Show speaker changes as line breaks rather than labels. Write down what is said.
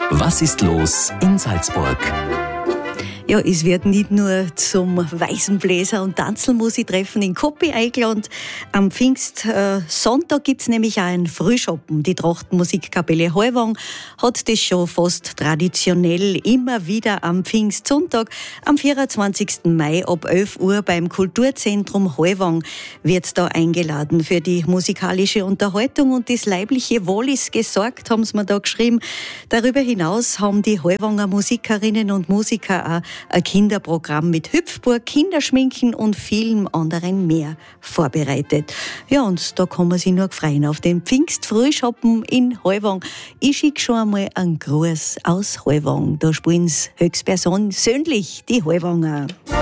Was ist los in Salzburg?
Ja, es wird nicht nur zum Weißenbläser- und Tanzelmusi-Treffen in Koppi eingeladen. Am Pfingstsonntag gibt's nämlich auch einen Frühschoppen. Die Trachtenmusikkapelle Heuwang hat das schon fast traditionell immer wieder am Pfingstsonntag. Am 24. Mai ab 11 Uhr beim Kulturzentrum Heuwang wird da eingeladen für die musikalische Unterhaltung und das leibliche Wohl ist gesorgt, haben sie mir da geschrieben. Darüber hinaus haben die Heuwanger Musikerinnen und Musiker auch ein Kinderprogramm mit Hüpfburg, Kinderschminken und vielem anderen mehr vorbereitet. Ja, und da kann man sich nur freuen auf den Pfingstfrühschoppen in Heuwang. Ich schicke schon einmal einen Gruß aus Heuwang. Da spielen sie höchstpersönlich die Heuwanger.